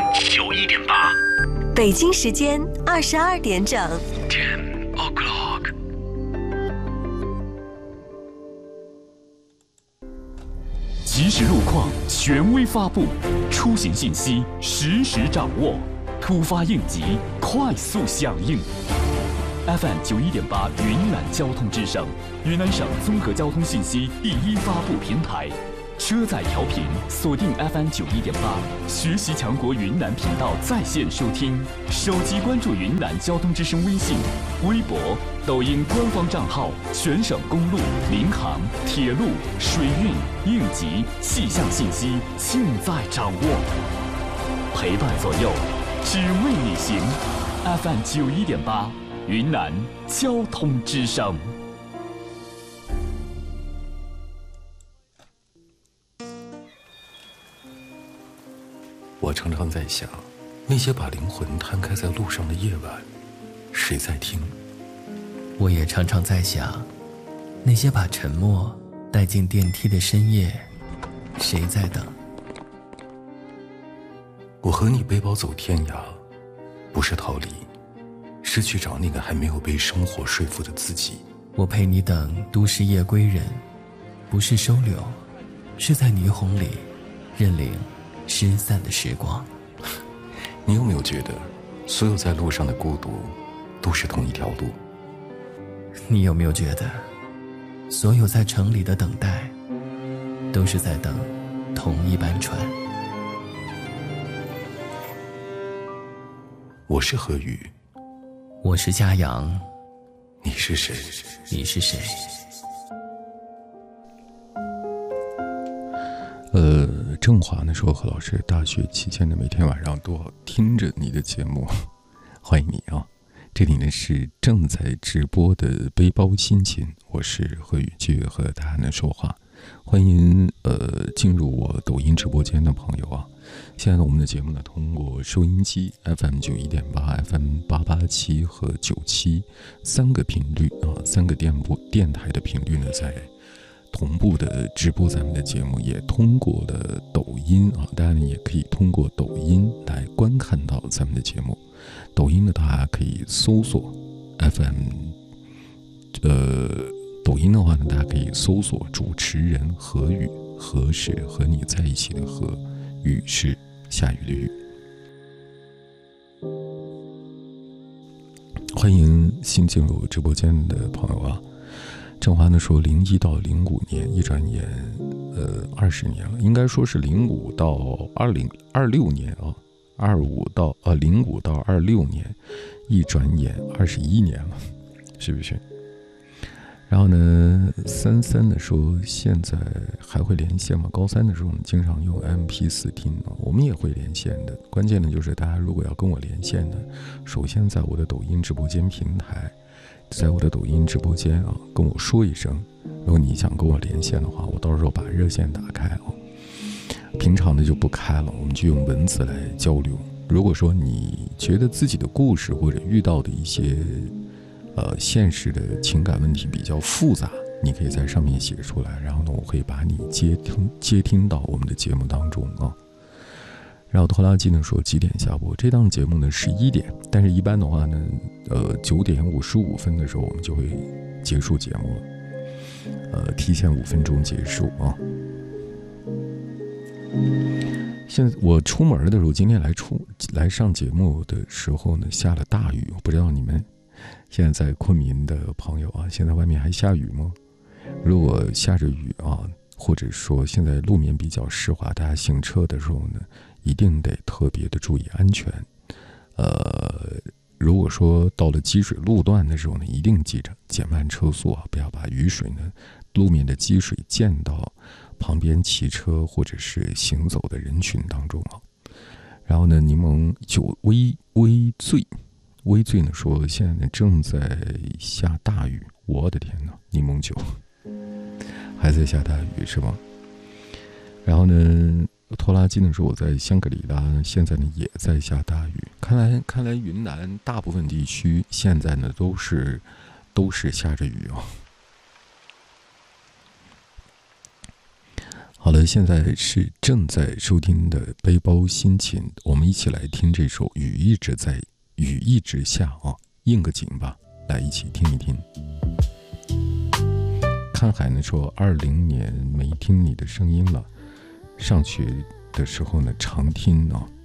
FM91.8， 北京时间22点整。 10 o'clock。即时路况权威发布，出行信息实时掌握，突发应急快速响应。FM91.8云南交通之声，云南省综合交通信息第一发布平台。车载调频锁定 FM91.8，学习强国云南频道在线收听，手机关注云南交通之声微信、微博、抖音官方账号，全省公路、民航、铁路、水运、应急、气象信息尽在掌握，陪伴左右，只为你行。FM91.8，云南交通之声。 我常常在想，那些把灵魂摊开在路上的夜晚，谁在听？ 我也常常在想，那些把沉默带进电梯的深夜，谁在等？ 我和你背包走天涯，不是逃离，是去找那个还没有被生活说服的自己。 我陪你等都市夜归人，不是收留，是在霓虹里认领失散的时光。 你有没有觉得，所有在路上的孤独，都是同一条路？ 你有没有觉得，所有在城里的等待，都是在等同一班船？ 我是何宇， 我是嘉阳， 你是谁？ 你是谁？ 郑华呢说，何老师大学期间的每天晚上都要听着你的节目，欢迎你啊！这里呢是正在直播的背包心情，我是何宇，继续和大家呢说话。欢迎进入我抖音直播间的朋友啊！现在呢我们的节目呢通过收音机 FM91.8、FM887和97三个频率啊，三个电台的频率呢在同步的直播咱们的节目，也通过了抖音啊，大家呢也可以通过抖音来观看到咱们的节目。抖音呢大家可以搜索 抖音的话呢大家可以搜索主持人何宇，何是和你在一起的何，雨是下雨的雨。欢迎新进入直播间的朋友啊！郑华呢说，01到05年，一转眼，20年了，应该说是05到2026年啊，05到26年，一转眼21年了，是不是？然后呢，33的说，现在还会连线吗？高3的时候，我们经常用 MP4 听啊，我们也会连线的。关键呢，就是大家如果要跟我连线呢，首先在我的抖音直播间平台。在我的抖音直播间啊，跟我说一声，如果你想跟我连线的话，我到时候把热线打开啊。平常的就不开了，我们就用文字来交流。如果说你觉得自己的故事或者遇到的一些现实的情感问题比较复杂，你可以在上面写出来，然后呢，我会把你接听到我们的节目当中啊。然后拖拉机呢说几点下播？这档节目呢11点，但是一般的话呢，9点55分的时候我们就会结束节目了，提前5分钟结束啊。现在我出门的时候，今天来上节目的时候呢，下了大雨，我不知道你们现在在昆明的朋友啊，现在外面还下雨吗？如果下着雨啊，或者说现在路面比较湿滑，大家行车的时候呢，一定得特别的注意安全。如果说到了积水路段的时候呢，一定记着减慢车速啊，不要把雨水呢，路面的积水溅到旁边骑车或者是行走的人群当中啊。然后呢，柠檬酒微醉呢说，现在呢正在下大雨，我的天哪，柠檬酒还在下大雨是吗？然后呢，拖拉机呢说，我在香格里拉，现在呢也在下大雨。看来云南大部分地区现在呢都是下着雨哦。好好了，现在是正在收听的背包心情，我们一起来听这首雨一直在，雨一直下啊，应个景吧，来一起听一听。看海呢说20年没听你的声音了，上学的时候呢常听啊。